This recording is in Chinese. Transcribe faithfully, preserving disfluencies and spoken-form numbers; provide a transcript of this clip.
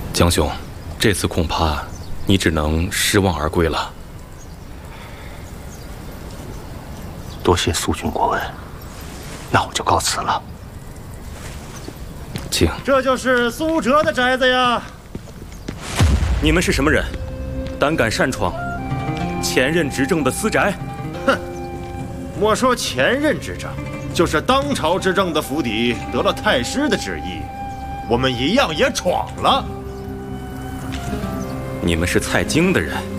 江兄，这次恐怕你只能失望而归了。 多谢苏军过问，那我就告辞了。 请。 这就是苏哲的宅子呀。 你们是什么人？胆敢擅闯前任执政的私宅？ 哼，莫说前任执政，就是当朝执政的府邸得了太师的旨意，我们一样也闯了。 你们是蔡京的人。